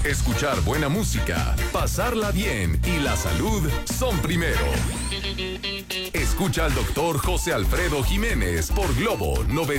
Escuchar buena música, pasarla bien y la salud son primero. Escucha al doctor José Alfredo Jiménez por Globo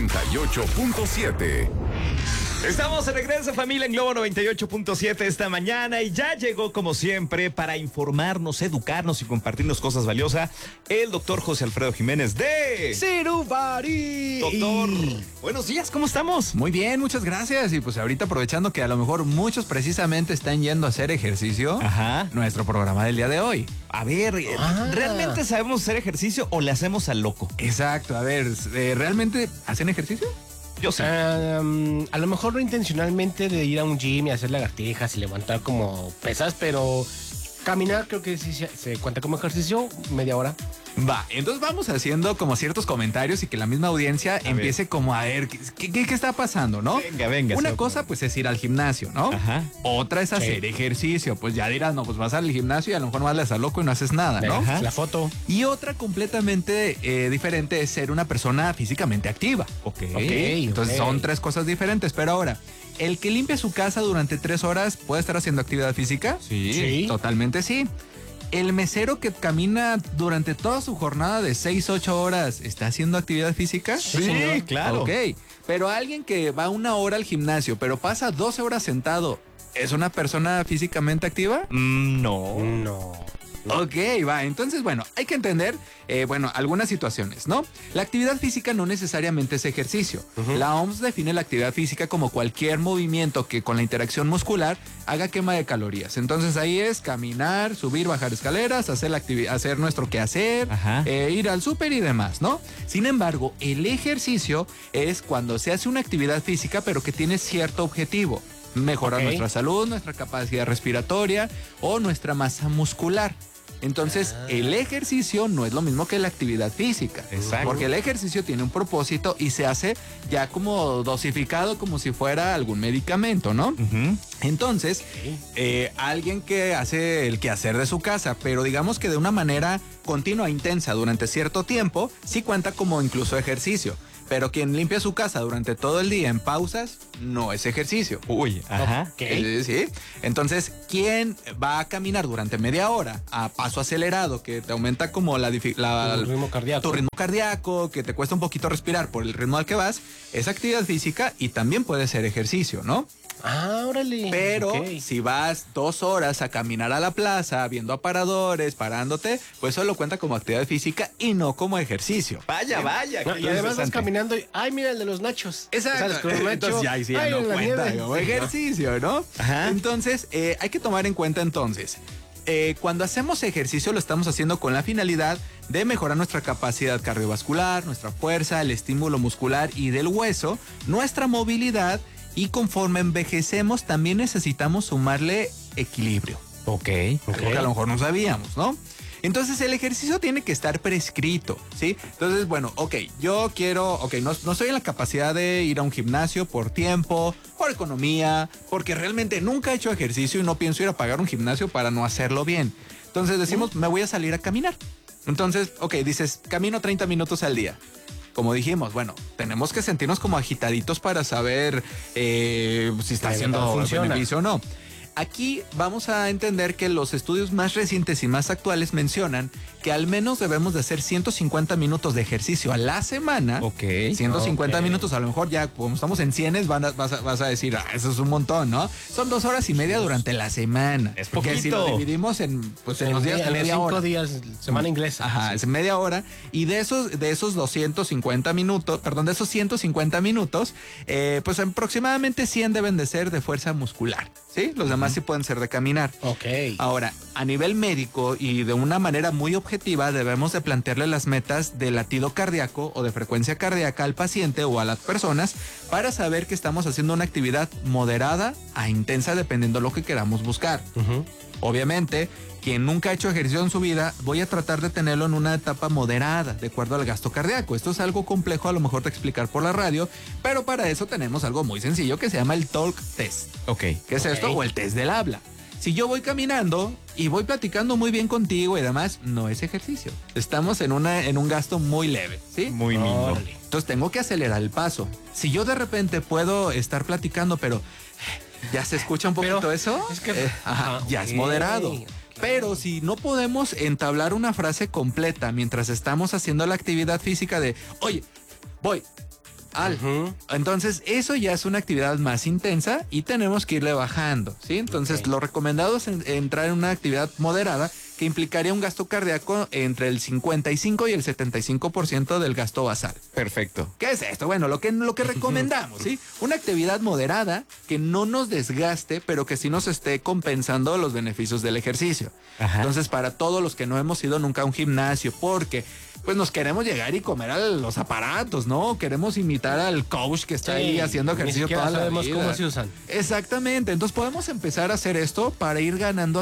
98.7. Estamos de regreso, familia, en Globo 98.7 esta mañana y ya llegó, como siempre, para informarnos, educarnos y compartirnos cosas valiosas, el doctor José Alfredo Jiménez de Ciruvari. Doctor, buenos días, ¿cómo estamos? Muy bien, muchas gracias. Y pues ahorita aprovechando que a lo mejor muchos precisamente están yendo a hacer ejercicio, nuestro programa del día de hoy. A ver, ¿realmente sabemos hacer ejercicio o le hacemos al loco? Exacto, a ver, ¿realmente hacen ejercicio? Yo sí. A lo mejor no intencionalmente de ir a un gym y hacer lagartijas y levantar como pesas, pero caminar creo que sí se cuenta como ejercicio, media hora. Va, entonces vamos haciendo como ciertos comentarios y que la misma audiencia empiece como a ver qué está pasando, ¿no? Venga. Una cosa pues es ir al gimnasio, ¿no? Ajá. Otra es hacer ejercicio, pues ya dirás, no, pues vas al gimnasio y a lo mejor vas a loco y no haces nada, ¿no? Ajá. La foto. Y otra completamente diferente es ser una persona físicamente activa. Ok. Entonces son tres cosas diferentes, pero ahora, ¿el que limpia su casa durante 3 horas puede estar haciendo actividad física? Sí. Totalmente sí. ¿El mesero que camina durante toda su jornada de 6-8 horas está haciendo actividad física? Sí, claro. Ok, pero alguien que va 1 hora al gimnasio, pero pasa 12 horas sentado, ¿es una persona físicamente activa? No. Ok, va. Entonces, bueno, hay que entender, algunas situaciones, ¿no? La actividad física no necesariamente es ejercicio. La OMS define la actividad física como cualquier movimiento que con la interacción muscular haga quema de calorías. Entonces ahí es caminar, subir, bajar escaleras, hacer nuestro quehacer, ir al súper y demás, ¿no? Sin embargo, el ejercicio es cuando se hace una actividad física pero que tiene cierto objetivo. Mejorar nuestra salud, nuestra capacidad respiratoria o nuestra masa muscular. Entonces, el ejercicio no es lo mismo que la actividad física. Exacto. Porque el ejercicio tiene un propósito y se hace ya como dosificado, como si fuera algún medicamento, ¿no? Entonces, alguien que hace el quehacer de su casa, pero digamos que de una manera continua, intensa, durante cierto tiempo, sí cuenta como incluso ejercicio. Pero quien limpia su casa durante todo el día en pausas, no es ejercicio. Uy, Sí. Entonces, ¿quién va a caminar durante media hora a paso acelerado, que te aumenta como tu ritmo cardíaco? Tu ritmo cardíaco, que te cuesta un poquito respirar por el ritmo al que vas, es actividad física y también puede ser ejercicio, ¿no? Ah, órale. Pero si vas 2 horas a caminar a la plaza, viendo aparadores, parándote, pues eso lo cuenta como actividad física y no como ejercicio. Vaya. No, y además vas caminando y, ay, mira el de los nachos. Exacto. Entonces ya no cuenta como ejercicio, ¿no? Entonces, hay que tomar en cuenta entonces, cuando hacemos ejercicio lo estamos haciendo con la finalidad de mejorar nuestra capacidad cardiovascular, nuestra fuerza, el estímulo muscular y del hueso, nuestra movilidad. Y conforme envejecemos, también necesitamos sumarle equilibrio. Ok. Algo que a lo mejor no sabíamos, ¿no? Entonces, el ejercicio tiene que estar prescrito, ¿sí? Entonces, bueno, yo quiero, no estoy en la capacidad de ir a un gimnasio por tiempo, por economía, porque realmente nunca he hecho ejercicio y no pienso ir a pagar un gimnasio para no hacerlo bien. Entonces decimos, me voy a salir a caminar. Entonces, dices, camino 30 minutos al día. Como dijimos, bueno, tenemos que sentirnos como agitaditos para saber si está haciendo beneficio o no. Aquí vamos a entender que los estudios más recientes y más actuales mencionan que al menos debemos de hacer 150 minutos de ejercicio a la semana. 150 minutos, a lo mejor ya como estamos en 100 vas a decir, eso es un montón, ¿no? Son 2 horas y media durante la semana. Es porque poquito. si lo dividimos en los días de media hora. 5 días, semana inglesa. Es media hora. Y de esos 250 minutos, de esos 150 minutos, pues aproximadamente 100 deben de ser de fuerza muscular, ¿sí? Los demás sí pueden ser de caminar. Ahora, a nivel médico y de una manera muy objetiva, debemos de plantearle las metas de latido cardíaco o de frecuencia cardíaca al paciente o a las personas para saber que estamos haciendo una actividad moderada a intensa dependiendo de lo que queramos buscar. Obviamente, quien nunca ha hecho ejercicio en su vida, voy a tratar de tenerlo en una etapa moderada, de acuerdo al gasto cardíaco. Esto es algo complejo a lo mejor de explicar por la radio, pero para eso tenemos algo muy sencillo que se llama el Talk Test. ¿Qué es esto? O el test del habla. Si yo voy caminando y voy platicando muy bien contigo y demás, no es ejercicio. Estamos en un gasto muy leve, ¿sí? Muy lindo. Entonces tengo que acelerar el paso. Si yo de repente puedo estar platicando, pero ¿Ya se escucha un poquito Pero eso? es que- Ya es ok. moderado. Pero si no podemos entablar una frase completa mientras estamos haciendo la actividad física de, oye, voy al. Entonces, eso ya es una actividad más intensa y tenemos que irle bajando, ¿sí? Entonces, Ok. lo recomendado es entrar en una actividad moderada que implicaría un gasto cardíaco entre el 55 y el 75% del gasto basal. Perfecto. ¿Qué es esto? Bueno, lo que recomendamos, ¿sí? Una actividad moderada que no nos desgaste, pero que sí nos esté compensando los beneficios del ejercicio. Ajá. Entonces, para todos los que no hemos ido nunca a un gimnasio, porque pues nos queremos llegar y comer a los aparatos, ¿no? Queremos imitar al coach que está ahí haciendo ejercicio Ni toda la sabemos vida. cómo se usan. Exactamente, entonces podemos empezar a hacer esto para ir ganando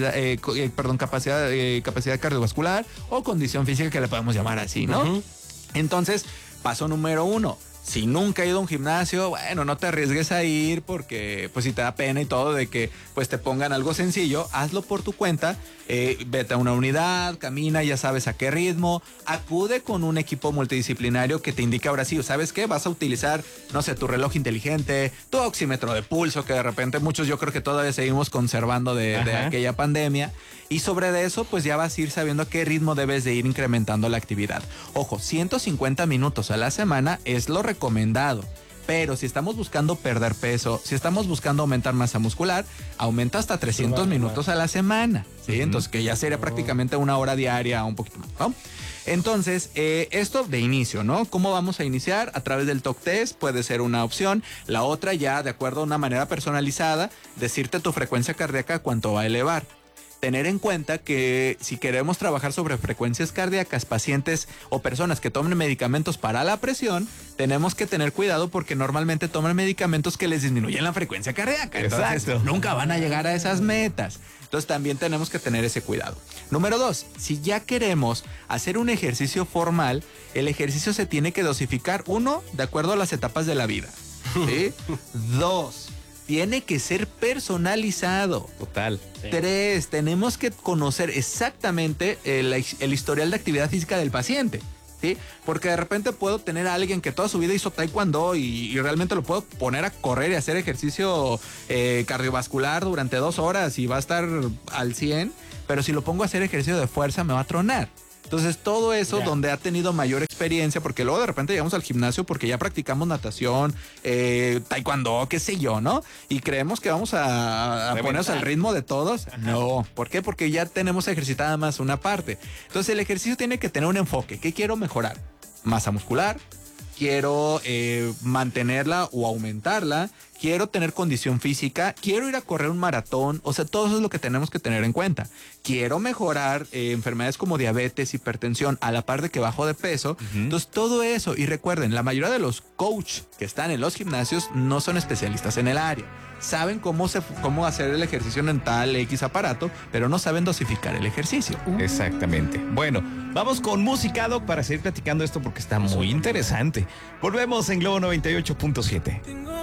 capacidad cardiovascular o condición física que le podemos llamar así, ¿no? Ujú. Entonces, paso número 1. Si nunca has ido a un gimnasio, bueno, no te arriesgues a ir porque pues si te da pena y todo de que pues te pongan algo sencillo, hazlo por tu cuenta, vete a una unidad, camina, ya sabes a qué ritmo, acude con un equipo multidisciplinario que te indique ahora sí, ¿sabes qué? Vas a utilizar, no sé, tu reloj inteligente, tu oxímetro de pulso, que de repente muchos yo creo que todavía seguimos conservando de aquella pandemia. Y sobre de eso, pues ya vas a ir sabiendo a qué ritmo debes de ir incrementando la actividad. Ojo, 150 minutos a la semana es lo recomendado. Pero si estamos buscando perder peso, si estamos buscando aumentar masa muscular, aumenta hasta 300 minutos a la semana. ¿Sí? Entonces, que ya sería prácticamente una hora diaria, un poquito más, ¿no? Entonces, esto de inicio, ¿no? ¿Cómo vamos a iniciar? A través del TOC test puede ser una opción. La otra ya, de acuerdo a una manera personalizada, decirte tu frecuencia cardíaca cuánto va a elevar. Tener en cuenta que si queremos trabajar sobre frecuencias cardíacas, pacientes o personas que tomen medicamentos para la presión, tenemos que tener cuidado porque normalmente toman medicamentos que les disminuyen la frecuencia cardíaca. Entonces, Exacto. nunca van a llegar a esas metas. Entonces también tenemos que tener ese cuidado. Número 2, si ya queremos hacer un ejercicio formal, el ejercicio se tiene que dosificar, 1, de acuerdo a las etapas de la vida. ¿Sí? 2, tiene que ser personalizado. Total. 3, tenemos que conocer exactamente el historial de actividad física del paciente. ¿Sí? Porque de repente puedo tener a alguien que toda su vida hizo taekwondo y realmente lo puedo poner a correr y hacer ejercicio cardiovascular durante 2 horas y va a estar al 100, pero si lo pongo a hacer ejercicio de fuerza me va a tronar. Entonces todo eso donde ha tenido mayor experiencia, porque luego de repente llegamos al gimnasio porque ya practicamos natación, taekwondo, qué sé yo, ¿no? Y creemos que vamos a ponernos al ritmo de todos. No, ¿por qué? Porque ya tenemos ejercitada más una parte. Entonces el ejercicio tiene que tener un enfoque. ¿Qué quiero mejorar? Masa muscular, quiero mantenerla o aumentarla, quiero tener condición física, quiero ir a correr un maratón, o sea, todo eso es lo que tenemos que tener en cuenta. Quiero mejorar enfermedades como diabetes, hipertensión, a la par de que bajo de peso. Entonces, todo eso, y recuerden, la mayoría de los coaches que están en los gimnasios no son especialistas en el área. Saben cómo hacer el ejercicio en tal X aparato, pero no saben dosificar el ejercicio. Exactamente. Bueno, vamos con música, Doc, para seguir platicando esto porque está muy interesante. Volvemos en Globo 98.7.